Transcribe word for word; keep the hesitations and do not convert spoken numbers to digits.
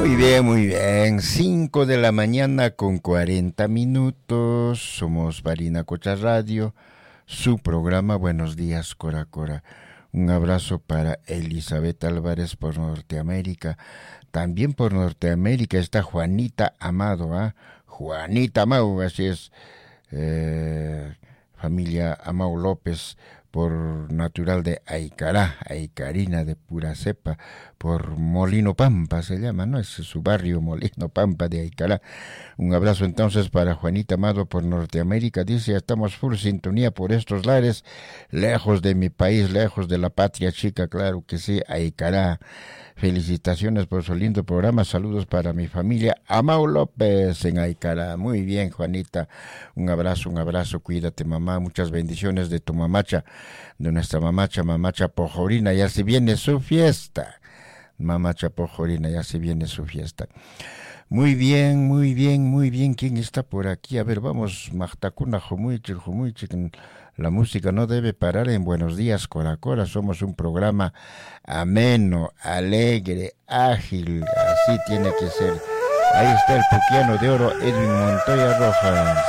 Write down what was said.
Muy bien, muy bien. Cinco de la mañana con cuarenta minutos. Somos Barinacocha Radio, su programa Buenos Días, Cora Cora. Un abrazo para Elizabeth Álvarez por Norteamérica. También por Norteamérica está Juanita Amado, ¿ah? ¿eh? Juanita Amado, así es. Eh, familia Amado López, por natural de Aicará, Aicarina de pura cepa, por Molino Pampa se llama, ¿no? Es su barrio, Molino Pampa de Aicará. Un abrazo entonces para Juanita Amado por Norteamérica. Dice, estamos full sintonía por estos lares, lejos de mi país, lejos de la patria chica, claro que sí, Aicará. Felicitaciones por su lindo programa. Saludos para mi familia Amado López en Aicará. Muy bien, Juanita. Un abrazo, un abrazo. Cuídate, mamá. Muchas bendiciones de tu mamacha, de nuestra mamacha, mamacha Pojorina. Ya se viene su fiesta. Mamacha Pojorina, ya se viene su fiesta. Muy bien, muy bien, muy bien. ¿Quién está por aquí? A ver, vamos. Machtacuna, Jomuichi, Jomuichi. La música no debe parar en Buenos Días, Cora Cora. Somos un programa ameno, alegre, ágil. Así tiene que ser. Ahí está el puquiano de oro, Edwin Montoya Rojas.